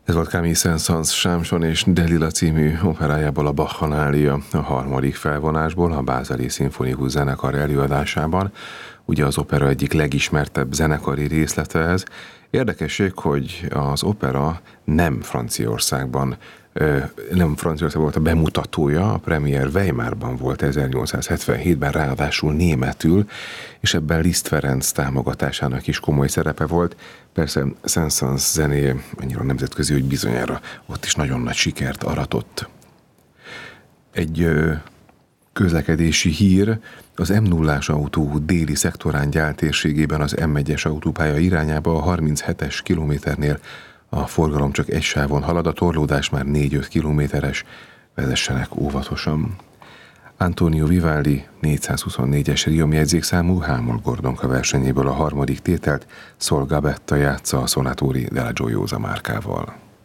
Ez volt Camille Saint-Saëns Samson és Delila című operájából a Bacchanalia a harmadik felvonásból a Bázeli Szimfonikus Zenekar előadásában. Ugye az opera egyik legismertebb zenekari részlete ez. Érdekesség, hogy az opera nem Franciaországban volt a bemutatója, a premier Weimarban volt 1877-ben, ráadásul németül, és ebben Liszt Ferenc támogatásának is komoly szerepe volt. Persze Saint-Saëns zenéje annyira nemzetközi, hogy bizonyára ott is nagyon nagy sikert aratott. Egy közlekedési hír: az M0-ás autóút déli szektorán Gyál térségében az M1-es autópálya irányába a 37-es kilométernél a forgalom csak egy sávon halad, a torlódás már 4-5 kilométeres, vezessenek óvatosan. Antonio Vivaldi 424-es riomjegyzékszámú Hámol Gordonka versenyéből a harmadik tételt Sol Gabetta játsza a Sonatori della Gioiosa márkával.